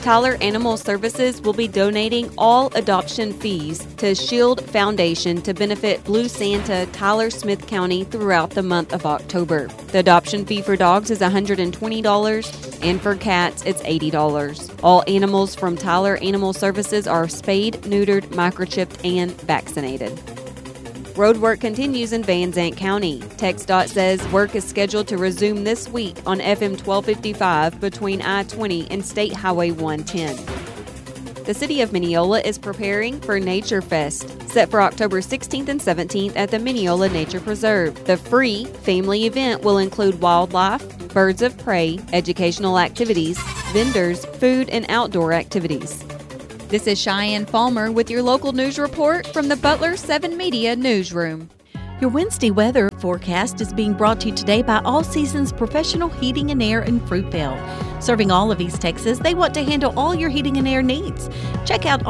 Tyler Animal Services will be donating all adoption fees to Shield Foundation to benefit Blue Santa, Tyler Smith County throughout the month of October. The adoption fee for dogs is $120 and for cats it's $80. All animals from Tyler Animal Services are spayed, neutered, microchipped, and vaccinated. Road work continues in Van Zandt County. TxDOT says work is scheduled to resume this week on FM 1255 between I-20 and State Highway 110. The city of Mineola is preparing for Nature Fest, set for October 16th and 17th at the Mineola Nature Preserve. The free family event will include wildlife, birds of prey, educational activities, vendors, food, and outdoor activities. This is Cheyenne Palmer with your local news report from the Butler 7 Media Newsroom. Your Wednesday weather forecast is being brought to you today by All Seasons Professional Heating and Air in Fruitvale. Serving all of East Texas, they want to handle all your heating and air needs. Check out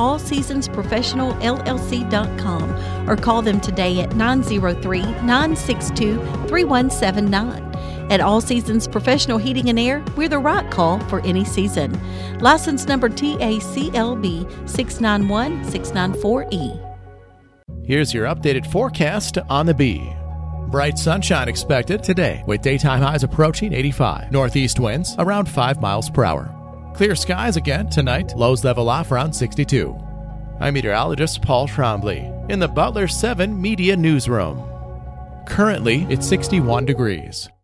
allseasonsprofessionalllc.com or call them today at 903-962-3179. At All Seasons Professional Heating and Air, we're the right call for any season. License number TACLB 691694E. Here's your updated forecast on the Bee. Bright sunshine expected today with daytime highs approaching 85. Northeast winds around 5 miles per hour. Clear skies again tonight. Lows level off around 62. I'm meteorologist Paul Trombley in the Butler 7 Media Newsroom. Currently, it's 61 degrees.